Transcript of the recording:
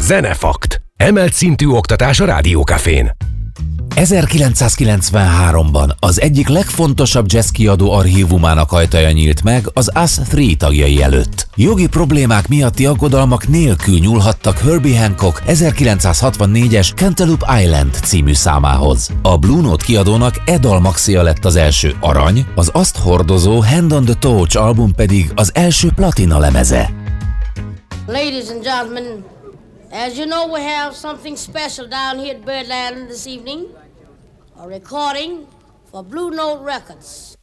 Zenefakt. Emelt szintű oktatás a Rádiókafén. 1993-ban az egyik legfontosabb jazzkiadó archívumának ajtaja nyílt meg az Us 3 tagjai előtt. Jogi problémák miatti aggodalmak nélkül nyúlhattak Herbie Hancock 1964-es Cantaloupe Island című számához. A Blue Note kiadónak e dal maxia lett az első arany, az azt hordozó Hand on the Torch album pedig az első platina lemeze. Ladies and gentlemen, as you know, we have something special down here at Birdland this evening. A recording for Blue Note Records.